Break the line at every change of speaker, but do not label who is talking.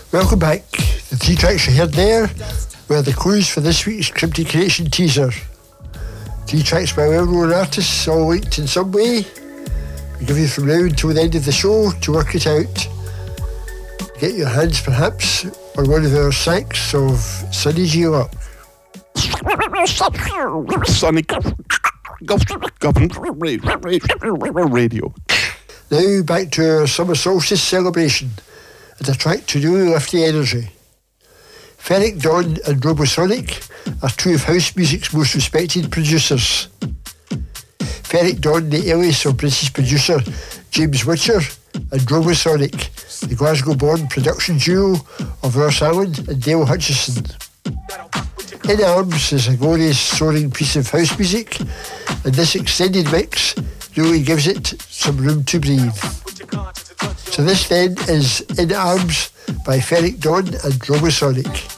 Welcome back. The 3 tracks you heard there were the clues for this week's Crimpy Creation teaser. 3 tracks by well-known artists, all linked in some way. We give you from now until the end of the show to work it out. Get your hands perhaps on one of our sacks of Sunny G Luck.
Sunny Radio.
Now back to our summer solstice celebration and a track to really lift the energy. Ferric Dawn and Robosonic are 2 of house music's most respected producers. Ferric Dawn, the alias of British producer James Witcher, and Robosonic, the Glasgow-born production duo of Ross Allen and Dale Hutchison. In Arms is a glorious soaring piece of house music, and this extended mix really gives it some room to breathe. So this then is In Arms by Ferric Dawn and Robosonic.